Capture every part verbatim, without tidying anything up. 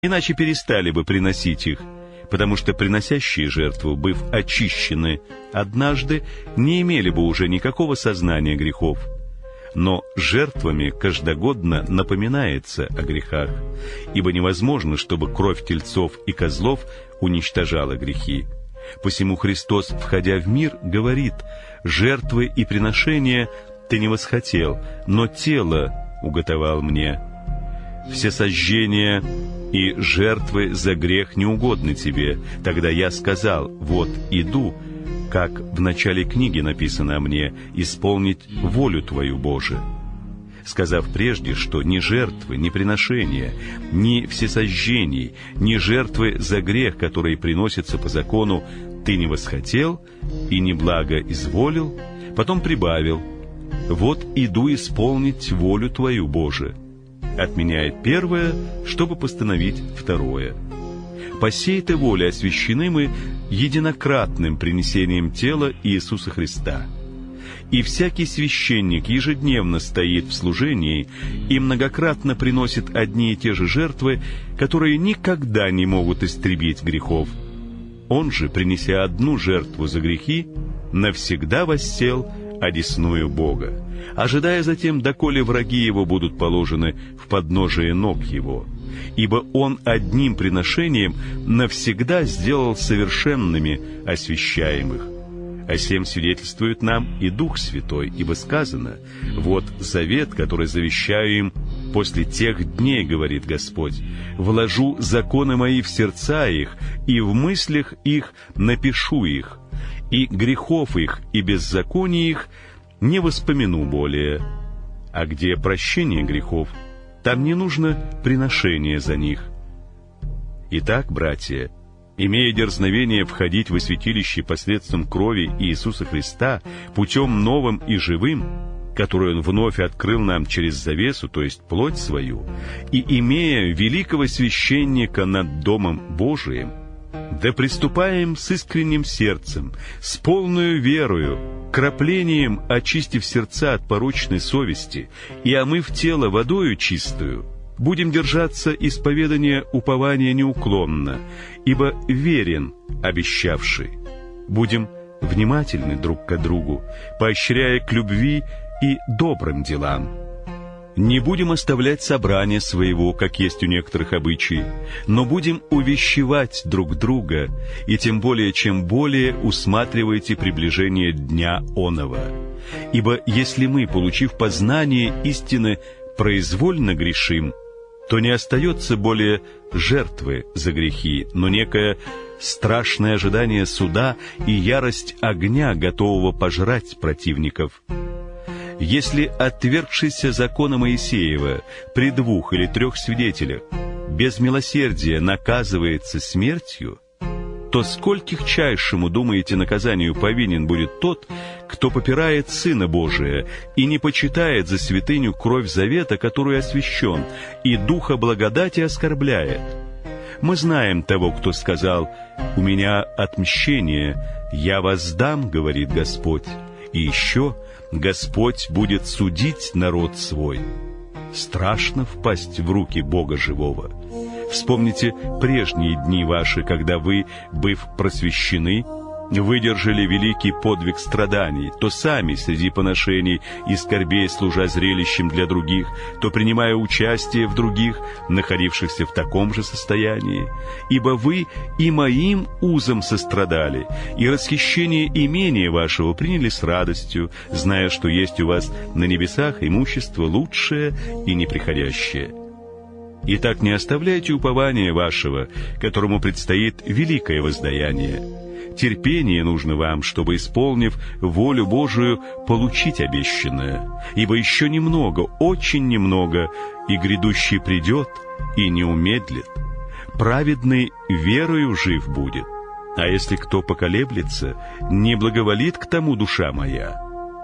иначе перестали бы приносить их, потому что приносящие жертву, быв очищены однажды, не имели бы уже никакого сознания грехов. Но жертвами каждогодно напоминается о грехах, ибо невозможно, чтобы кровь тельцов и козлов уничтожала грехи. Посему Христос, входя в мир, говорит: «Жертвы и приношения ты не восхотел, но тело уготовал мне. Всесожжения и жертвы за грех не угодны тебе. Тогда я сказал: вот иду, как в начале книги написано о мне, исполнить волю Твою, Боже». Сказав прежде, что ни жертвы, ни приношения, ни всесожжений, ни жертвы за грех, которые приносятся по закону, ты не восхотел и не благо изволил, потом прибавил: «Вот иду исполнить волю Твою, Боже», отменяет первое, чтобы постановить второе. По сей-то воле освящены мы единократным принесением тела Иисуса Христа. И всякий священник ежедневно стоит в служении и многократно приносит одни и те же жертвы, которые никогда не могут истребить грехов. Он же, принеся одну жертву за грехи, навсегда воссел одесную Бога, ожидая затем, доколе враги его будут положены в подножие ног его. Ибо он одним приношением навсегда сделал совершенными освящаемых. О сем свидетельствует нам и Дух Святой, ибо сказано: «Вот завет, который завещаю им после тех дней, говорит Господь, вложу законы мои в сердца их, и в мыслях их напишу их, и грехов их и беззаконий их не воспомяну более». А где прощение грехов, там не нужно приношение за них. Итак, братья, имея дерзновение входить во святилище посредством крови Иисуса Христа путем новым и живым, которую Он вновь открыл нам через завесу, то есть плоть свою, и имея великого священника над Домом Божиим, да приступаем с искренним сердцем, с полною верою, краплением очистив сердца от порочной совести и омыв тело водою чистую, будем держаться исповедания упования неуклонно, ибо верен обещавший. Будем внимательны друг к другу, поощряя к любви и добрым делам. Не будем оставлять собрания своего, как есть у некоторых обычаи, но будем увещевать друг друга, и тем более, чем более усматриваете приближение дня оного. Ибо если мы, получив познание истины, произвольно грешим, то не остается более жертвы за грехи, но некое страшное ожидание суда и ярость огня, готового пожрать противников. Если отвергшийся закона Моисеева при двух или трех свидетелях без милосердия наказывается смертью, то скольких чайшему, думаете, наказанию повинен будет тот, кто попирает Сына Божия и не почитает за святыню кровь завета, которую освящен, и духа благодати оскорбляет? Мы знаем того, кто сказал: «У меня отмщение, я воздам, говорит Господь». И еще: «Господь будет судить народ свой». Страшно впасть в руки Бога живого. Вспомните прежние дни ваши, когда вы, быв просвещены, выдержали великий подвиг страданий, то сами среди поношений и скорбей служа зрелищем для других, то принимая участие в других, находившихся в таком же состоянии. Ибо вы и моим узом сострадали, и расхищение имения вашего приняли с радостью, зная, что есть у вас на небесах имущество лучшее и неприходящее. Итак, не оставляйте упования вашего, которому предстоит великое воздаяние. Терпение нужно вам, чтобы, исполнив волю Божию, получить обещанное. Ибо еще немного, очень немного, и грядущий придет, и не умедлит. Праведный верою жив будет. А если кто поколеблется, не благоволит к тому душа моя.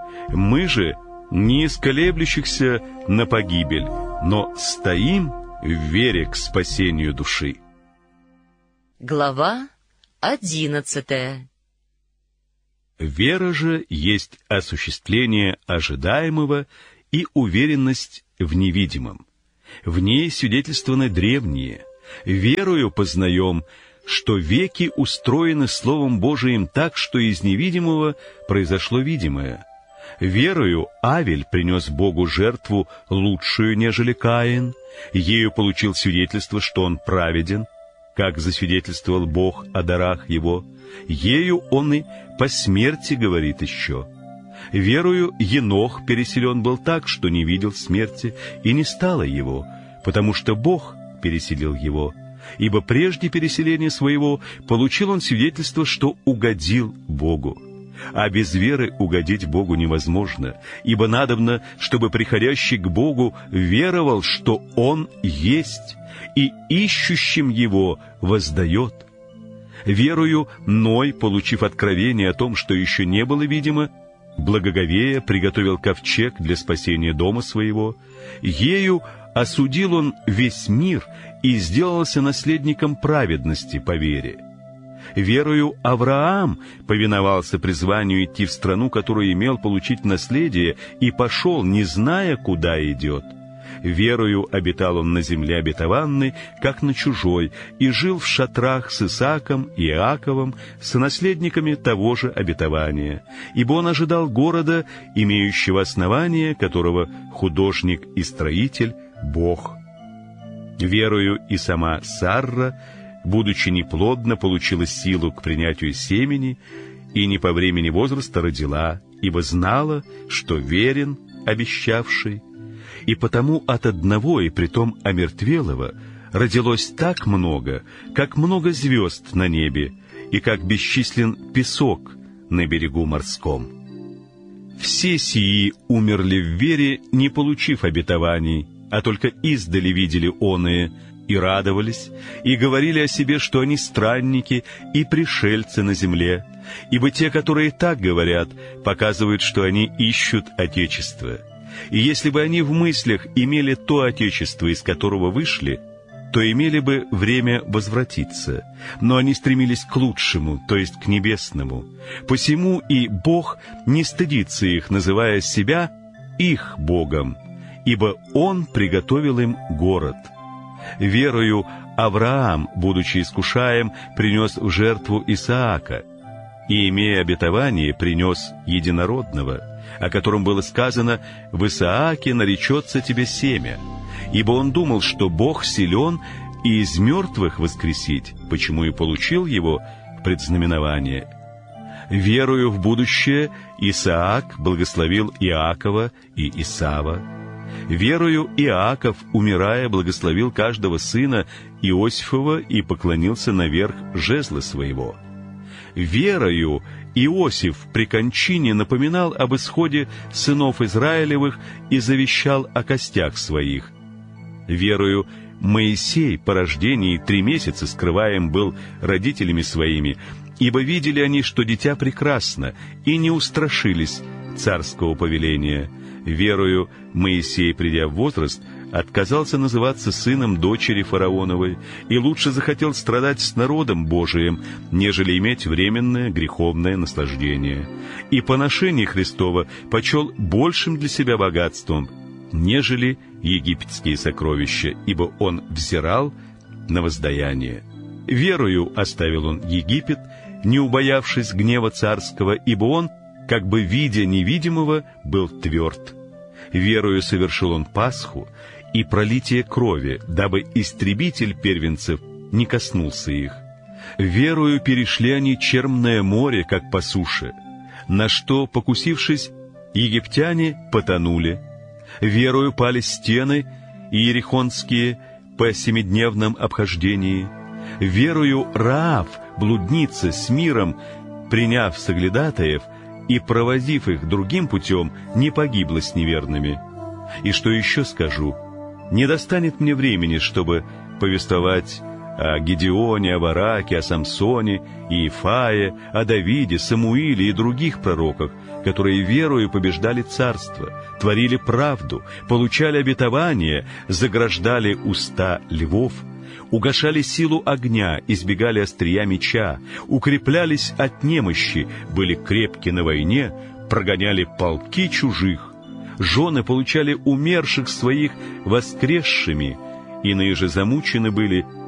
Мы же не из колеблющихся на погибель, но стоим в вере к спасению души. Глава одиннадцатая. Вера же есть осуществление ожидаемого и уверенность в невидимом. В ней свидетельствованы древние, Верою познаем, что веки устроены Словом Божиим так, что из невидимого произошло видимое. Верою Авель принес Богу жертву лучшую, нежели Каин, ею получил свидетельство, что он праведен, как засвидетельствовал Бог о дарах его, ею он и по смерти говорит еще. Верою Енох переселен был так, что не видел смерти, и не стало его, потому что Бог переселил его. Ибо прежде переселения своего получил он свидетельство, что угодил Богу. А без веры угодить Богу невозможно, ибо надобно, чтобы приходящий к Богу веровал, что Он есть, и ищущим Его воздает. Верою Ной, получив откровение о том, что еще не было видимо, благоговея приготовил ковчег для спасения дома своего. Ею осудил он весь мир и сделался наследником праведности по вере. Верою Авраам повиновался призванию идти в страну, которую имел получить наследие, и пошел, не зная, куда идет. Верою обитал он на земле обетованной, как на чужой, и жил в шатрах с Исааком и Иаковом, сонаследниками того же обетования, ибо он ожидал города, имеющего основание, которого художник и строитель — Бог. Верою и сама Сарра, будучи неплодна, получила силу к принятию семени, и не по времени возраста родила, ибо знала, что верен обещавший. И потому от одного, и притом омертвелого, родилось так много, как много звезд на небе, и как бесчислен песок на берегу морском. Все сии умерли в вере, не получив обетований, а только издали видели оные, и радовались, и говорили о себе, что они странники и пришельцы на земле, ибо те, которые так говорят, показывают, что они ищут Отечество. И если бы они в мыслях имели то Отечество, из которого вышли, то имели бы время возвратиться, но они стремились к лучшему, то есть к небесному. Посему и Бог не стыдится их, называя себя их Богом, ибо Он приготовил им город. Верою Авраам, будучи искушаем, принес в жертву Исаака, и, имея обетование, принес единородного, о котором было сказано: «В Исааке наречется тебе семя». Ибо он думал, что Бог силен и из мертвых воскресить, почему и получил его в предзнаменование. Верою в будущее Исаак благословил Иакова и Исава. Верою Иаков, умирая, благословил каждого сына Иосифова и поклонился наверх жезла своего. Верою Иосиф при кончине напоминал об исходе сынов Израилевых и завещал о костях своих. Верою Моисей по рождении три месяца скрываем был родителями своими, ибо видели они, что дитя прекрасно, и не устрашились царского повеления. Верою Моисей, придя в возраст, отказался называться сыном дочери фараоновой и лучше захотел страдать с народом Божиим, нежели иметь временное греховное наслаждение. И поношение Христово почел большим для себя богатством, нежели египетские сокровища, ибо он взирал на воздаяние. Верою оставил он Египет, не убоявшись гнева царского, ибо он, как бы видя невидимого, был тверд. Верою совершил он Пасху и пролитие крови, дабы истребитель первенцев не коснулся их. Верою перешли они Черное море, как по суше, на что, покусившись, египтяне потонули. Верою пали стены иерихонские по семидневном обхождении. Верою Раав, блудница, с миром, приняв соглядатаев и провозив их другим путем, не погибла с неверными. И что еще скажу? Не достанет мне времени, чтобы повествовать о Гедеоне, о Бараке, о Самсоне, Иефае, о Давиде, Самуиле и других пророках, которые верою побеждали царство, творили правду, получали обетование, заграждали уста львов, угашали силу огня, избегали острия меча, укреплялись от немощи, были крепки на войне, прогоняли полки чужих, жены получали умерших своих воскресшими, иные же замучены были,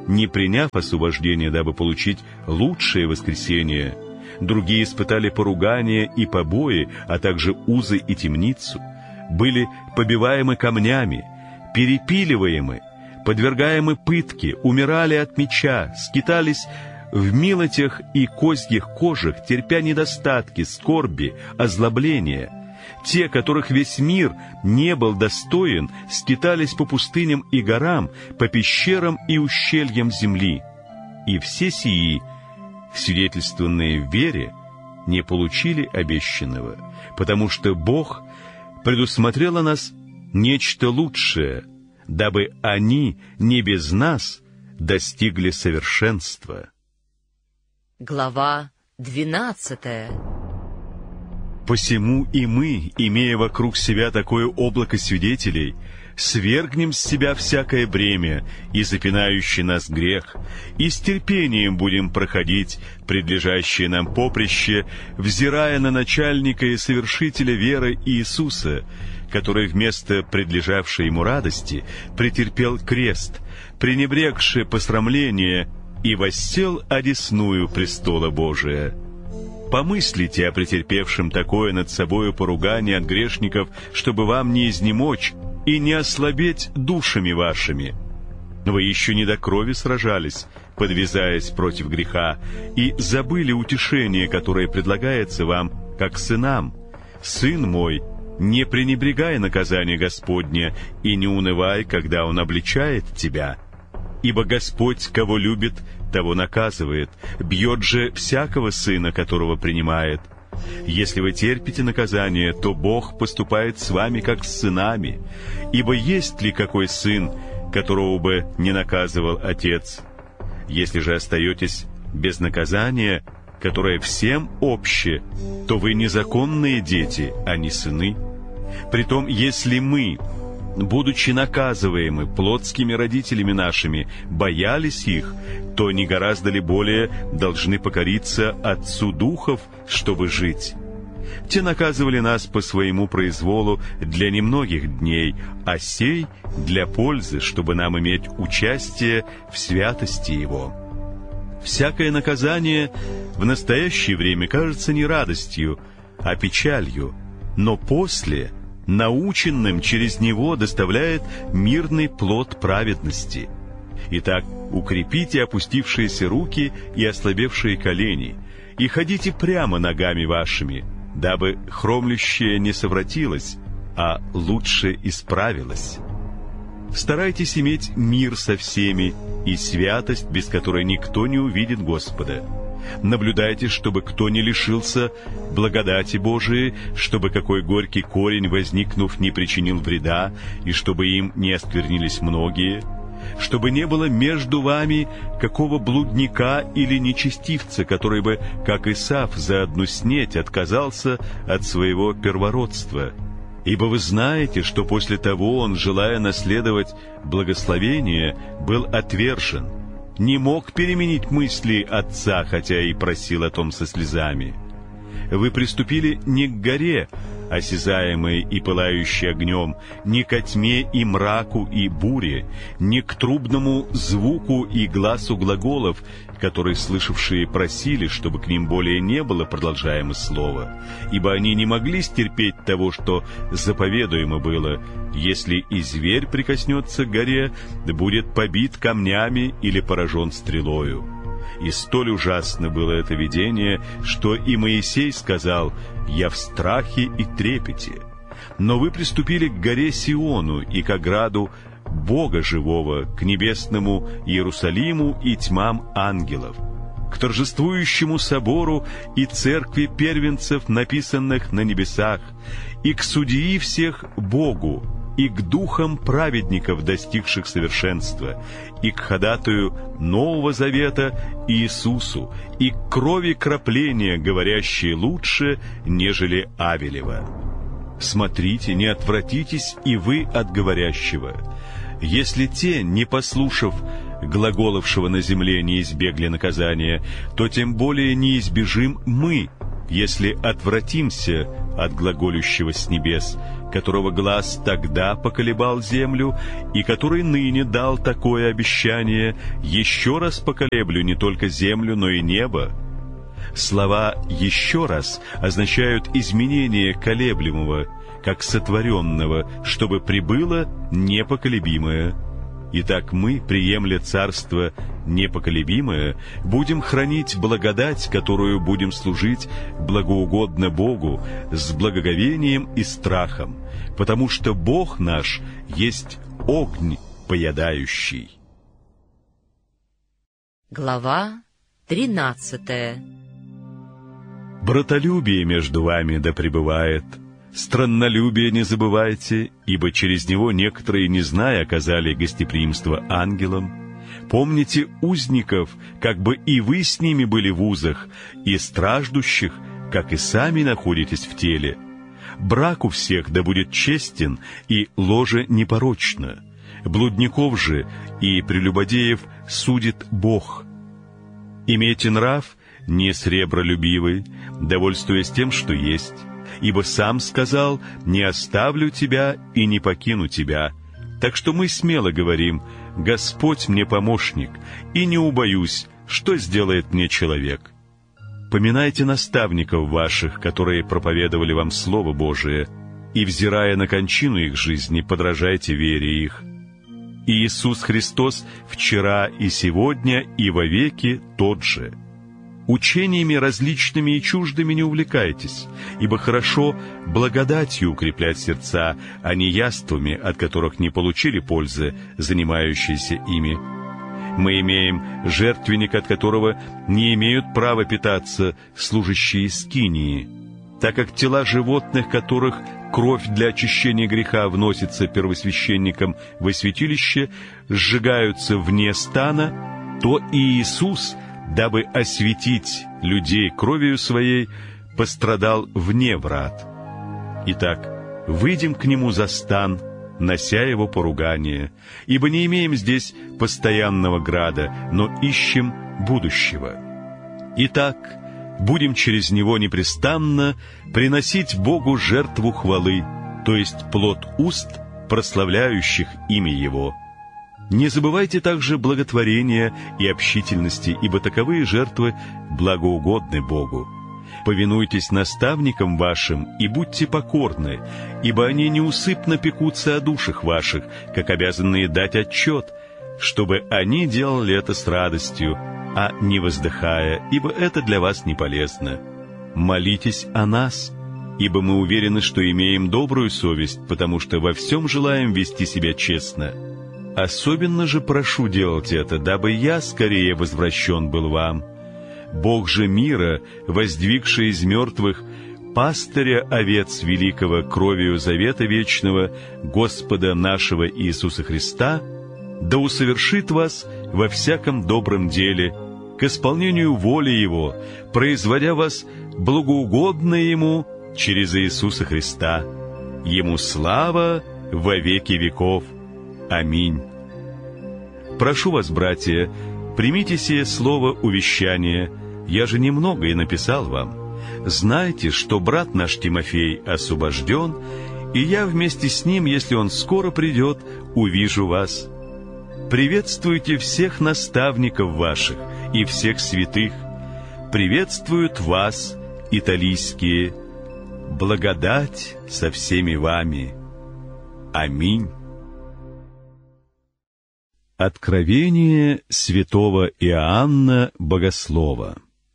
не приняв освобождение, дабы получить лучшее воскресение. Другие испытали поругание и побои, а также узы и темницу, были побиваемы камнями, перепиливаемы, подвергаемы пытке, умирали от меча, скитались в милотях и козьих кожах, терпя недостатки, скорби, озлобления. Те, которых весь мир не был достоин, скитались по пустыням и горам, по пещерам и ущельям земли. И все сии, свидетельствованные в вере, не получили обещанного, потому что Бог предусмотрел о нас нечто лучшее, дабы они не без нас достигли совершенства. Глава двенадцатая. Посему и мы, имея вокруг себя такое облако свидетелей, свергнем с себя всякое бремя и запинающий нас грех, и с терпением будем проходить предлежащее нам поприще, взирая на начальника и совершителя веры Иисуса, который вместо предлежавшей ему радости претерпел крест, пренебрегши посрамление, и воссел одесную престола Божия. Помыслите о претерпевшем такое над собою поругание от грешников, чтобы вам не изнемочь и не ослабеть душами вашими. Вы еще не до крови сражались, подвязаясь против греха, и забыли утешение, которое предлагается вам, как сынам. «Сын мой, не пренебрегай наказание Господне, и не унывай, когда Он обличает тебя. Ибо Господь, кого любит, того наказывает, бьет же всякого сына, которого принимает. Если вы терпите наказание, то Бог поступает с вами, как с сынами. Ибо есть ли какой сын, которого бы не наказывал отец? Если же остаетесь без наказания, которое всем обще, то вы незаконные дети, а не сыны. Притом, если мы, будучи наказываемы плотскими родителями нашими, боялись их, то не гораздо ли более должны покориться Отцу Духов, чтобы жить? Те наказывали нас по своему произволу для немногих дней, а сей для пользы, чтобы нам иметь участие в святости Его. Всякое наказание в настоящее время кажется не радостью, а печалью, но после – наученным через него доставляет мирный плод праведности. Итак, укрепите опустившиеся руки и ослабевшие колени, и ходите прямо ногами вашими, дабы хромлющее не совратилось, а лучше исправилось. Старайтесь иметь мир со всеми и святость, без которой никто не увидит Господа. Наблюдайте, чтобы кто не лишился благодати Божией, чтобы какой горький корень, возникнув, не причинил вреда, и чтобы им не осквернились многие, чтобы не было между вами какого блудника или нечестивца, который бы, как Исав, за одну снеть отказался от своего первородства. Ибо вы знаете, что после того он, желая наследовать благословение, был отвержен, не мог переменить мысли отца, хотя и просил о том со слезами. Вы приступили не к горе, осязаемой и пылающей огнем, не ко тьме и мраку и буре, не к трубному звуку и гласу глаголов, которые слышавшие просили, чтобы к ним более не было продолжаемо слова, ибо они не могли стерпеть того, что заповедуемо было: если и зверь прикоснется к горе, будет побит камнями или поражен стрелою. И столь ужасно было это видение, что и Моисей сказал: «Я в страхе и трепете». Но вы приступили к горе Сиону и к ограду Бога живого, к небесному Иерусалиму и тьмам ангелов, к торжествующему собору и церкви первенцев, написанных на небесах, и к судьи всех Богу, и к духам праведников, достигших совершенства, и к ходатаю Нового Завета Иисусу, и к крови крапления, говорящей лучше, нежели Авелева. Смотрите, не отвратитесь и вы от говорящего. Если те, не послушав глаголовшего на земле, не избегли наказания, то тем более не избежим мы, если отвратимся от глаголющего с небес, которого глас тогда поколебал землю, и который ныне дал такое обещание, еще раз поколеблю не только землю, но и небо». Слова «еще раз» означают изменение колеблемого, как сотворенного, чтобы прибыло непоколебимое. Итак, мы, приемля царство непоколебимое, будем хранить благодать, которую будем служить благоугодно Богу, с благоговением и страхом, потому что Бог наш есть огонь поедающий. Глава тринадцатая. Братолюбие между вами да пребывает. Страннолюбие не забывайте, ибо через него некоторые, не зная, оказали гостеприимство ангелам. Помните узников, как бы и вы с ними были в узах, и страждущих, как и сами находитесь в теле. Брак у всех да будет честен, и ложе непорочно. Блудников же и прелюбодеев судит Бог. Имейте нрав не сребролюбивый, довольствуясь тем, что есть. Ибо сам сказал: «Не оставлю тебя и не покину тебя». Так что мы смело говорим: «Господь мне помощник, и не убоюсь, что сделает мне человек». Поминайте наставников ваших, которые проповедовали вам Слово Божие, и, взирая на кончину их жизни, подражайте вере их. И Иисус Христос вчера и сегодня и вовеки тот же. Учениями различными и чуждыми не увлекайтесь, ибо хорошо благодатью укреплять сердца, а не яствами, от которых не получили пользы занимающиеся ими. Мы имеем жертвенник, от которого не имеют права питаться служащие скинии, так как тела животных, которых кровь для очищения греха вносится первосвященником во святилище, сжигаются вне стана, то и Иисус, дабы осветить людей кровью своей, пострадал вне врат. Итак, выйдем к Нему за стан, нося Его поругание, ибо не имеем здесь постоянного града, но ищем будущего. Итак, будем через Него непрестанно приносить Богу жертву хвалы, то есть плод уст, прославляющих имя Его. Не забывайте также благотворения и общительности, ибо таковые жертвы благоугодны Богу. Повинуйтесь наставникам вашим и будьте покорны, ибо они неусыпно пекутся о душах ваших, как обязанные дать отчет, чтобы они делали это с радостью, а не воздыхая, ибо это для вас не полезно. Молитесь о нас, ибо мы уверены, что имеем добрую совесть, потому что во всем желаем вести себя честно. Особенно же прошу делать это, дабы я скорее возвращен был вам. Бог же мира, воздвигший из мертвых пастыря овец великого кровью завета вечного Господа нашего Иисуса Христа, да усовершит вас во всяком добром деле, к исполнению воли Его, производя вас благоугодно Ему через Иисуса Христа. Ему слава во веки веков. Аминь. Прошу вас, братья, примите сие слово увещания, я же немного и написал вам. Знайте, что брат наш Тимофей освобожден, и я вместе с ним, если он скоро придет, увижу вас. Приветствуйте всех наставников ваших и всех святых. Приветствуют вас, италийские. Благодать со всеми вами. Аминь. Откровение святого Иоанна Богослова.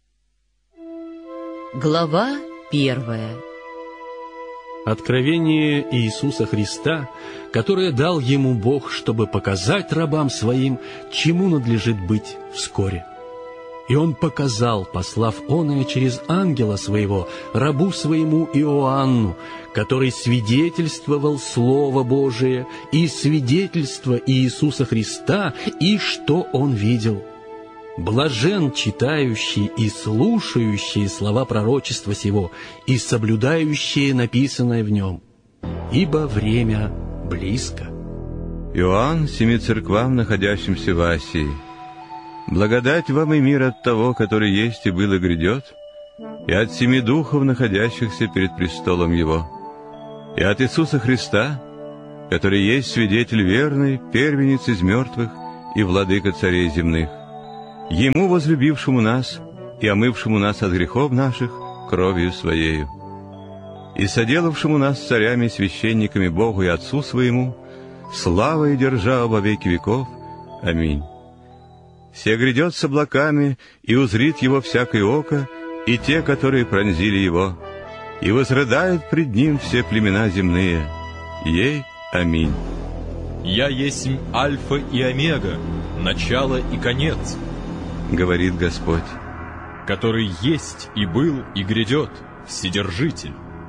Глава первая. Откровение Иисуса Христа, которое дал Ему Бог, чтобы показать рабам Своим, чему надлежит быть вскоре. И Он показал, послав оное через ангела Своего, рабу Своему Иоанну, который свидетельствовал Слово Божие и свидетельство Иисуса Христа, и что Он видел. Блажен читающий и слушающий слова пророчества сего и соблюдающие написанное в нем, ибо время близко. Иоанн семи церквам, находящимся в Асии. Благодать вам и мир от того, который есть и был и грядет, и от семи духов, находящихся перед престолом Его, и от Иисуса Христа, который есть свидетель верный, первенец из мертвых и владыка царей земных, Ему, возлюбившему нас и омывшему нас от грехов наших кровью Своею, и соделавшему нас царями и священниками Богу и Отцу Своему, слава и держава во веки веков. Аминь. Се грядет с облаками, и узрит Его всякое око, и те, которые пронзили Его, и возрыдают пред Ним все племена земные. Ей аминь. «Я есть Альфа и Омега, начало и конец, — говорит Господь, — который есть и был и грядет, Вседержитель.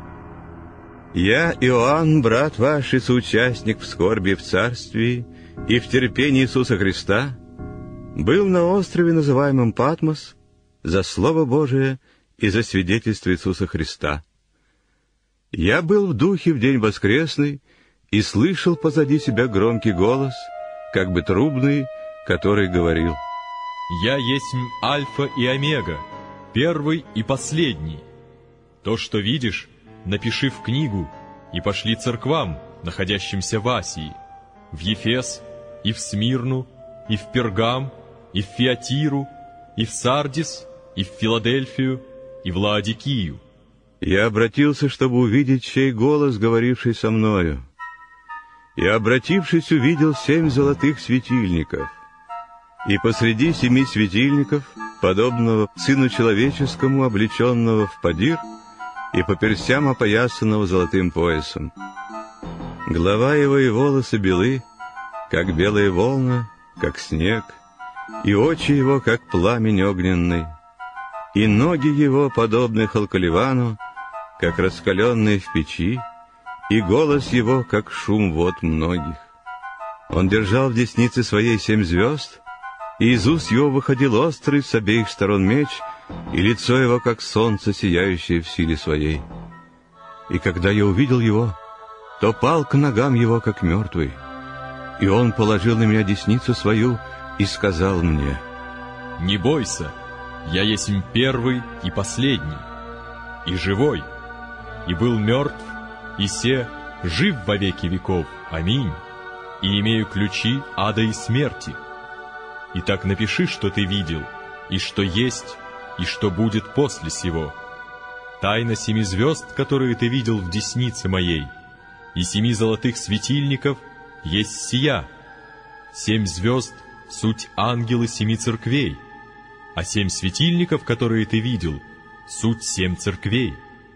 Я, Иоанн, брат ваш и соучастник в скорби и в царствии, и в терпении Иисуса Христа, был на острове, называемом Патмос, за Слово Божие и за свидетельство Иисуса Христа. Я был в духе в день воскресный и слышал позади себя громкий голос, как бы трубный, который говорил: Я есть Альфа и Омега, первый и последний. То, что видишь, напиши в книгу и пошли церквам, находящимся в Асии, в Ефес, и в Смирну, и в Пергам, и в Фиатиру, и в Сардис, и в Филадельфию, и в Лаодикию. Я обратился, чтобы увидеть чей голос, говоривший со мною. И, обратившись, увидел семь золотых светильников. И посреди семи светильников, подобного Сыну Человеческому, облеченного в подир, и по перстям опоясанного золотым поясом. Голова его и волосы белы, как белая волна, как снег, и очи его, как пламень огненный, и ноги его, подобны халкаливану, как раскаленные в печи, и голос его, как шум вод многих. Он держал в деснице своей семь звезд, и из уст его выходил острый с обеих сторон меч, и лицо его, как солнце, сияющее в силе своей. И когда я увидел его, то пал к ногам его, как мертвый. И он положил на меня десницу свою и сказал мне: Не бойся, я есть первый и последний, и живой, и был мертв, и се жив во веки веков. Аминь. И имею ключи ада и смерти. Итак, напиши, что ты видел, и что есть, и что будет после сего. Тайна семи звезд, которые ты видел в деснице моей, и семи золотых светильников есть сия. Семь звезд — суть ангелы семи церквей, а семь светильников, которые ты видел, суть семь церквей.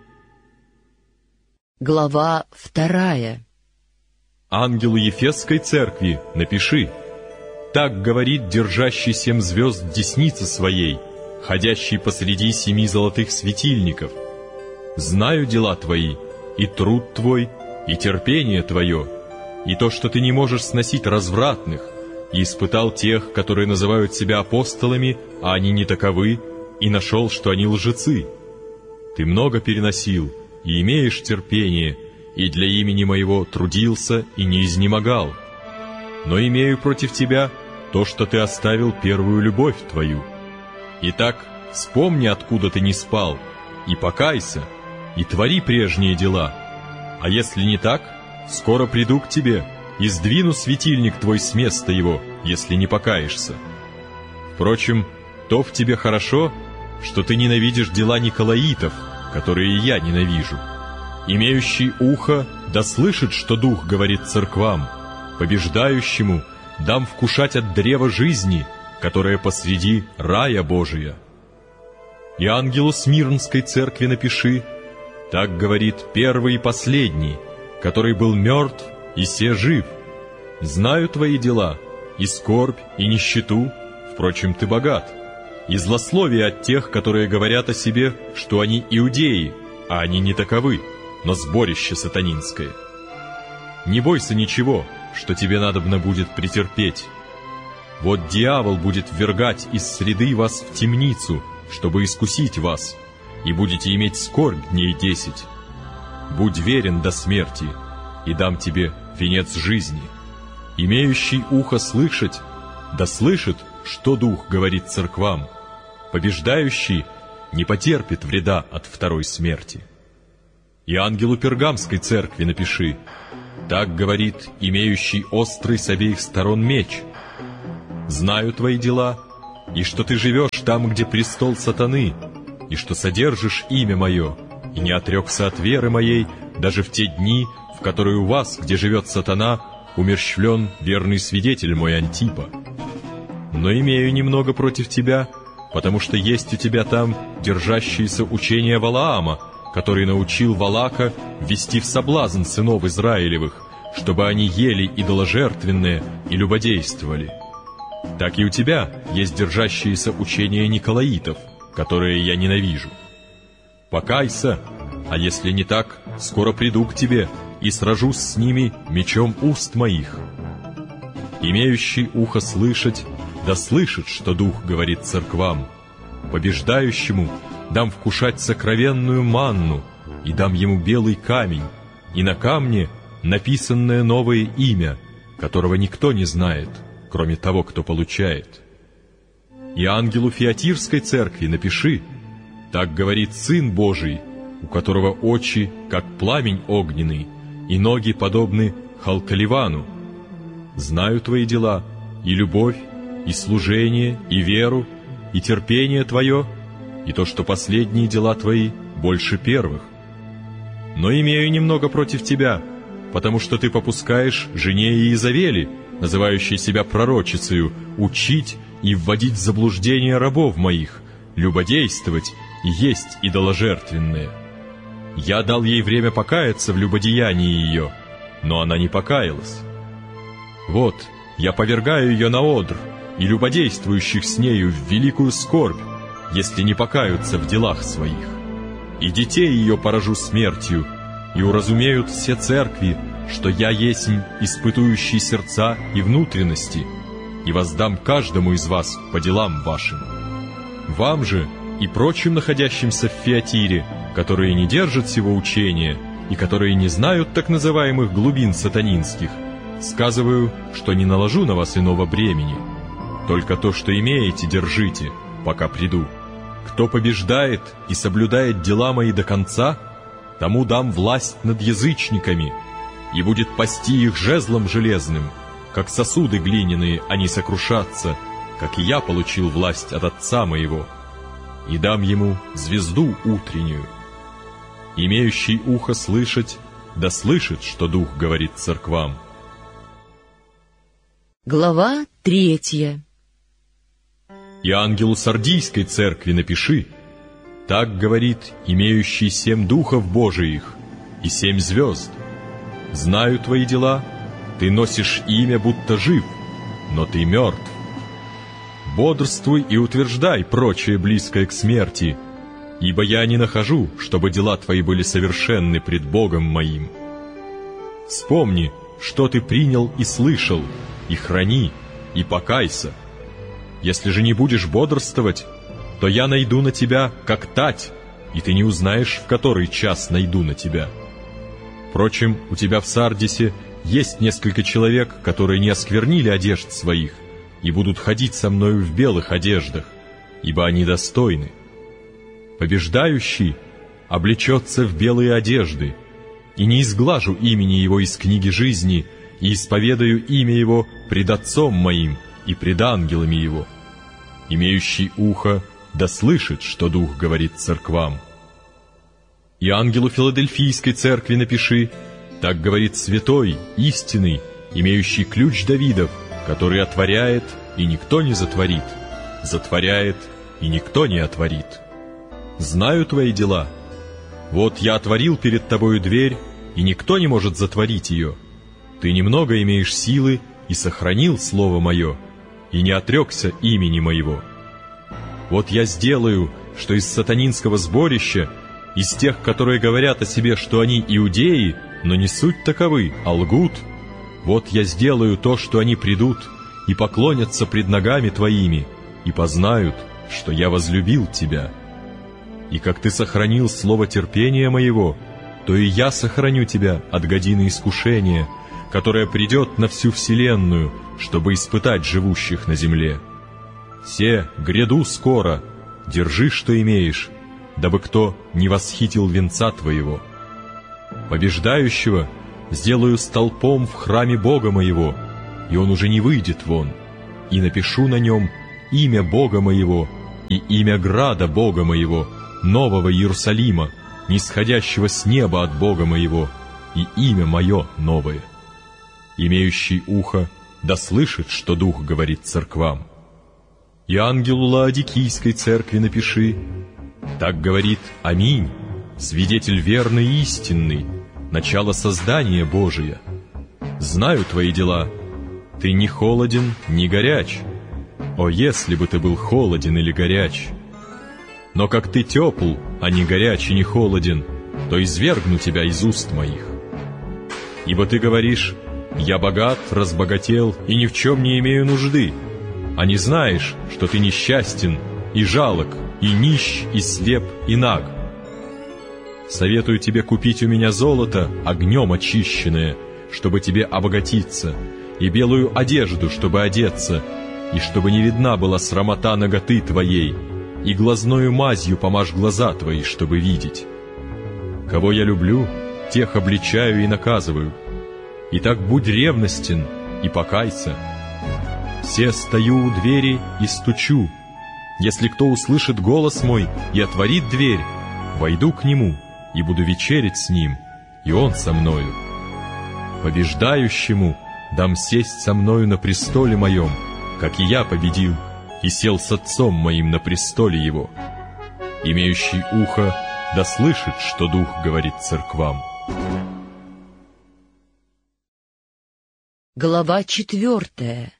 Глава вторая. Ангелу Ефесской церкви напиши: Так говорит держащий семь звезд в деснице своей, ходящий посреди семи золотых светильников. Знаю дела твои, и труд твой, и терпение твое, и то, что ты не можешь сносить развратных, и испытал тех, которые называют себя апостолами, а они не таковы, и нашел, что они лжецы. Ты много переносил, и имеешь терпение, и для имени моего трудился и не изнемогал. Но имею против тебя то, что ты оставил первую любовь твою. Итак, вспомни, откуда ты не спал, и покайся, и твори прежние дела. А если не так, скоро приду к тебе и сдвину светильник твой с места его, если не покаешься. Впрочем, то в тебе хорошо, что ты ненавидишь дела николаитов, которые я ненавижу. Имеющий ухо да слышит, что Дух говорит церквам. Побеждающему дам вкушать от древа жизни, которое посреди рая Божия. И ангелу Смирнской церкви напиши: Так говорит первый и последний, который был мертв и се жив. Знаю твои дела, и скорбь, и нищету, впрочем, ты богат, и злословие от тех, которые говорят о себе, что они иудеи, а они не таковы, но сборище сатанинское. Не бойся ничего, что тебе надобно будет претерпеть. Вот дьявол будет ввергать из среды вас в темницу, чтобы искусить вас, и будете иметь скорбь дней десять. Будь верен до смерти, и дам тебе венец жизни. Имеющий ухо слышать, да слышит, что Дух говорит церквам. Побеждающий не потерпит вреда от второй смерти. И ангелу Пергамской церкви напиши: так говорит имеющий острый с обеих сторон меч. Знаю твои дела, и что ты живешь там, где престол сатаны, и что содержишь имя мое, и не отрекся от веры моей даже в те дни, в которые у вас, где живет сатана, умерщвлен верный свидетель мой Антипа. Но имею немного против тебя, потому что есть у тебя там держащиеся учения Валаама, который научил Валака ввести в соблазн сынов Израилевых, чтобы они ели идоложертвенное и любодействовали. Так и у тебя есть держащиеся учения Николаитов, которые я ненавижу. Покайся, а если не так, скоро приду к тебе и сражусь с ними мечом уст моих. Имеющий ухо слышать, да слышит, что Дух говорит церквам. Побеждающему дам вкушать сокровенную манну, и дам ему белый камень, и на камне написанное новое имя, которого никто не знает, кроме того, кто получает. И ангелу Фиатирской церкви напиши: так говорит Сын Божий, у которого очи, как пламень огненный, и ноги подобны Халкаливану. Знаю твои дела, и любовь, и служение, и веру, и терпение твое, и то, что последние дела твои больше первых. Но имею немного против тебя, потому что ты попускаешь жене Иезавели, называющей себя пророчицею, учить и вводить в заблуждение рабов моих, любодействовать и есть идоложертвенное. Я дал ей время покаяться в любодеянии ее, но она не покаялась. Вот, я повергаю ее на одр, и любодействующих с нею в великую скорбь, если не покаются в делах своих. И детей ее поражу смертью, и уразумеют все церкви, что я есмь испытующий сердца и внутренности, и воздам каждому из вас по делам вашим. Вам же и прочим находящимся в Фиатире, которые не держат сего учения и которые не знают так называемых глубин сатанинских, сказываю, что не наложу на вас иного бремени. Только то, что имеете, держите, пока приду. Кто побеждает и соблюдает дела мои до конца, тому дам власть над язычниками, и будет пасти их жезлом железным, как сосуды глиняные они сокрушатся, как и я получил власть от Отца моего, и дам ему звезду утреннюю. Имеющий ухо слышать, да слышит, что Дух говорит церквам. Глава третья. И ангелу Сардийской церкви напиши: так говорит имеющий семь духов Божиих и семь звезд. Знаю твои дела, ты носишь имя, будто жив, но ты мертв. Бодрствуй и утверждай прочее близкое к смерти, ибо я не нахожу, чтобы дела твои были совершенны пред Богом моим. Вспомни, что ты принял и слышал, и храни, и покайся. Если же не будешь бодрствовать, то я найду на тебя, как тать, и ты не узнаешь, в который час найду на тебя. Впрочем, у тебя в Сардисе есть несколько человек, которые не осквернили одежд своих и будут ходить со мною в белых одеждах, ибо они достойны. Побеждающий облечется в белые одежды, и не изглажу имени его из книги жизни, и исповедаю имя его пред Отцом моим и пред ангелами его. Имеющий ухо да слышит, что Дух говорит церквам. И ангелу Филадельфийской церкви напиши: так говорит святой, истинный, имеющий ключ Давидов, который отворяет, и никто не затворит, затворяет, и никто не отворит. Знаю твои дела. Вот я отворил перед тобою дверь, и никто не может затворить ее. Ты немного имеешь силы и сохранил слово мое, и не отрекся имени моего. Вот я сделаю, что из сатанинского сборища, из тех, которые говорят о себе, что они иудеи, но не суть таковы, а лгут, вот я сделаю то, что они придут и поклонятся пред ногами твоими, и познают, что я возлюбил тебя. И как ты сохранил слово терпения моего, то и я сохраню тебя от годины искушения, которое придет на всю вселенную, чтобы испытать живущих на земле. Се, гряду скоро, держи, что имеешь, дабы кто не восхитил венца твоего. Побеждающего сделаю столпом в храме Бога моего, и он уже не выйдет вон, и напишу на нем имя Бога моего и имя града Бога моего, нового Иерусалима, нисходящего с неба от Бога моего, и имя мое новое. Имеющий ухо да слышит, что Дух говорит церквам. И ангелу Лаодикийской церкви напиши: так говорит Аминь, свидетель верный и истинный, начало создания Божия. Знаю твои дела, ты не холоден, ни горяч. О, если бы ты был холоден или горяч! Но как ты тепл, а не горяч и не холоден, то извергну тебя из уст моих. Ибо ты говоришь: я богат, разбогател и ни в чем не имею нужды, а не знаешь, что ты несчастен и жалок, и нищ, и слеп, и наг. Советую тебе купить у меня золото, огнем очищенное, чтобы тебе обогатиться, и белую одежду, чтобы одеться, и чтобы не видна была срамота наготы твоей, и глазною мазью помажь глаза твои, чтобы видеть. Кого я люблю, тех обличаю и наказываю. Итак, будь ревностен и покайся. Все стою у двери и стучу. Если кто услышит голос мой и отворит дверь, войду к нему и буду вечерить с ним, и он со мною. Побеждающему дам сесть со мною на престоле моем, как и я победил, и сел с отцом моим на престоле его. Имеющий ухо да слышит, что Дух говорит церквам. Глава четвертая.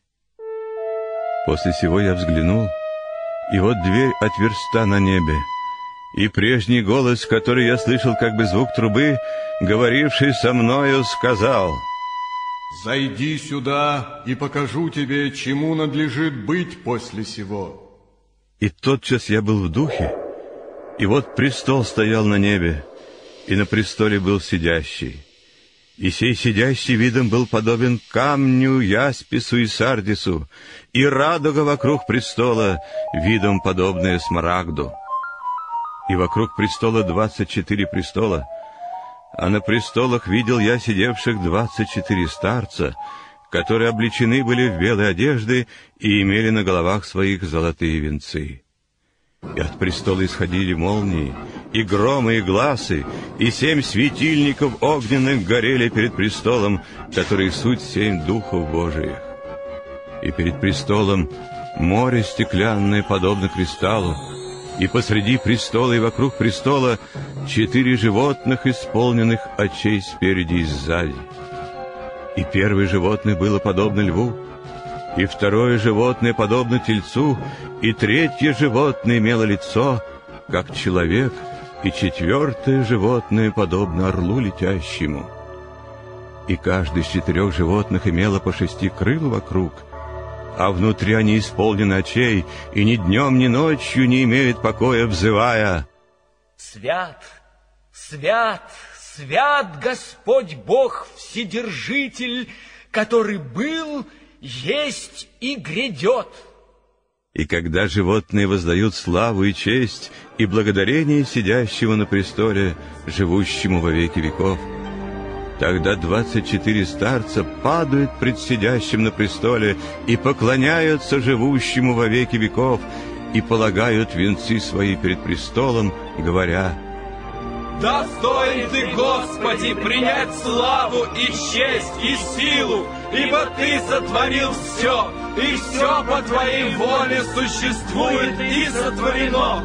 После сего я взглянул, и вот дверь отверста на небе, и прежний голос, который я слышал как бы звук трубы, говоривший со мною, сказал: «Зайди сюда, и покажу тебе, чему надлежит быть после сего». И тотчас я был в духе, и вот престол стоял на небе, и на престоле был сидящий. И сей сидящий видом был подобен камню, яспису и сардису, и радуга вокруг престола, видом подобная смарагду. И вокруг престола двадцать четыре престола, а на престолах видел я сидевших двадцать четыре старца, которые облечены были в белые одежды и имели на головах своих золотые венцы. И от престола исходили молнии, и громы, и гласы, и семь светильников огненных горели перед престолом, которые суть семь духов Божиих. И перед престолом море стеклянное, подобно кристаллу, и посреди престола и вокруг престола четыре животных, исполненных очей спереди и сзади. И первое животное было подобно льву, и второе животное подобно тельцу, и третье животное имело лицо, как человек, и четвертое животное подобно орлу летящему. И каждый из четырех животных имело по шести крыл вокруг, а внутри они исполнены очей, и ни днем, ни ночью не имеют покоя, взывая: «Свят, свят, свят Господь Бог Вседержитель, который был, есть и грядет». И когда животные воздают славу и честь и благодарение сидящего на престоле, живущему во веки веков, тогда двадцать четыре старца падают пред сидящим на престоле и поклоняются живущему во веки веков и полагают венцы свои перед престолом, говоря: «Достоин ты, Господи, принять славу и честь и силу, ибо ты сотворил все, и все по твоей воле существует и сотворено».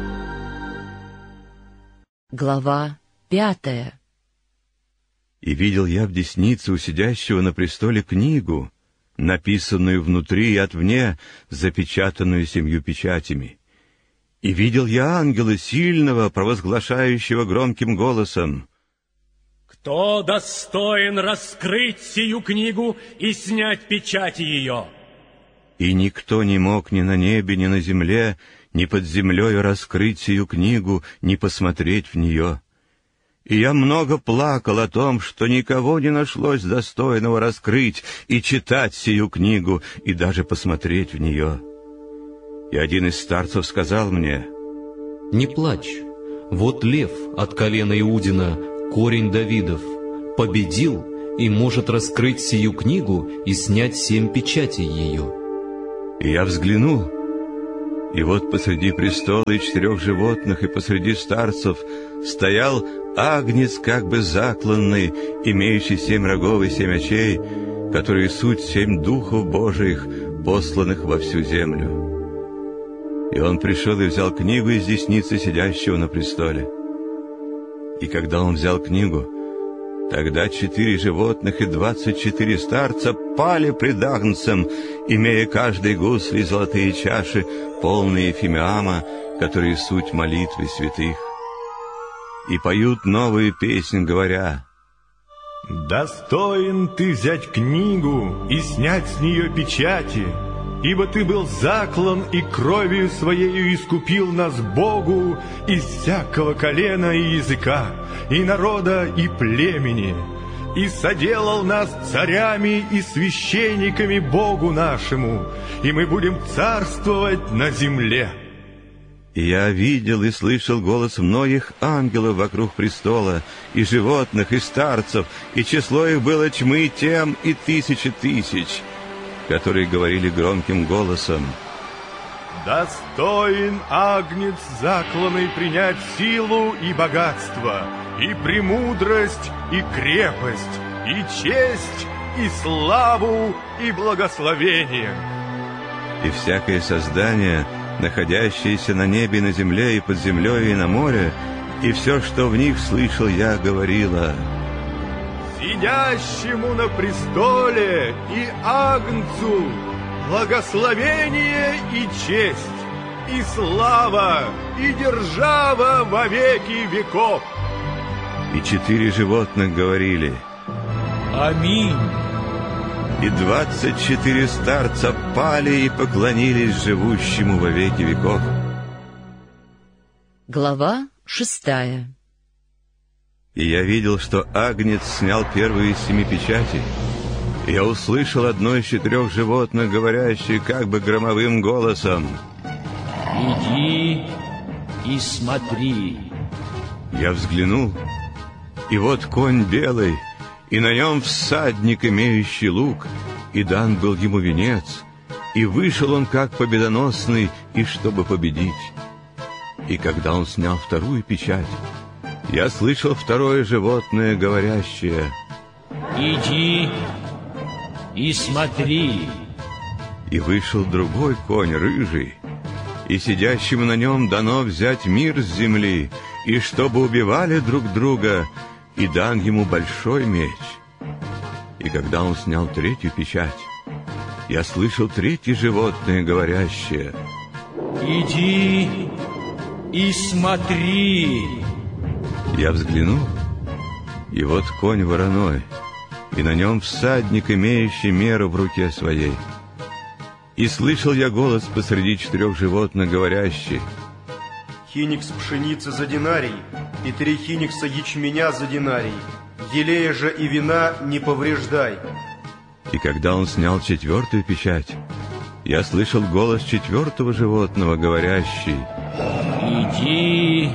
Глава пятая. И видел я в деснице у сидящего на престоле книгу, написанную внутри и отвне, запечатанную семью печатями. И видел я ангела сильного, провозглашающего громким голосом: «Кто достоин раскрыть сию книгу и снять печати ее?» И никто не мог ни на небе, ни на земле, ни под землею раскрыть сию книгу, ни посмотреть в нее. И я много плакал о том, что никого не нашлось достойного раскрыть и читать сию книгу, и даже посмотреть в нее. И один из старцев сказал мне: «Не плачь, Вот лев от колена Иудина, корень Давидов, победил и может раскрыть сию книгу и снять семь печатей ее». И я взглянул, и вот посреди престола и четырех животных, и посреди старцев стоял агнец, как бы закланный, имеющий семь рогов и семь очей, которые суть семь духов Божиих, посланных во всю землю. И он пришел и взял книгу из десницы сидящего на престоле. И когда он взял книгу, тогда четыре животных и двадцать четыре старца пали пред агнцем, имея каждый гусли золотые чаши, полные фимиама, которые суть молитвы святых. И поют новую песнь, говоря: «Достоин ты взять книгу и снять с нее печати, ибо ты был заклан и кровью своею искупил нас Богу из всякого колена и языка, и народа, и племени, и соделал нас царями и священниками Богу нашему, и мы будем царствовать на земле». И я видел и слышал голос многих ангелов вокруг престола, и животных, и старцев, и число их было тьмы тем и тысячи тысяч, которые говорили громким голосом: «Достоин агнец закланный принять силу и богатство, и премудрость, и крепость, и честь, и славу, и благословение». И всякое создание, находящееся на небе, на земле, и под землей, и на море, и все, что в них слышал я, говорило: «Сидящему на престоле и агнцу благословение и честь, и слава, и держава во веки веков». И четыре животных говорили: «Аминь». И двадцать четыре старца пали и поклонились живущему во веки веков. Глава шестая. И я видел, что агнец снял первую из семи печатей. И я услышал одно из четырех животных, говорящее как бы громовым голосом: «Иди и смотри». Я взглянул, и вот конь белый, и на нем всадник, имеющий лук, и дан был ему венец, и вышел он как победоносный, и чтобы победить. И когда он снял вторую печать, я слышал второе животное, говорящее: «Иди и смотри». И вышел другой конь, рыжий, и сидящему на нем дано взять мир с земли, и чтобы убивали друг друга, и дан ему большой меч. И когда он снял третью печать, я слышал третье животное, говорящее: «Иди и смотри». Я взглянул, и вот конь вороной, и на нем всадник, имеющий меру в руке своей. И слышал я голос посреди четырех животных, говорящий: «Хиникс пшеницы за динарий, и три хиникса ячменя за динарий, елея же и вина не повреждай». И когда он снял четвертую печать, я слышал голос четвертого животного, говорящий: «Иди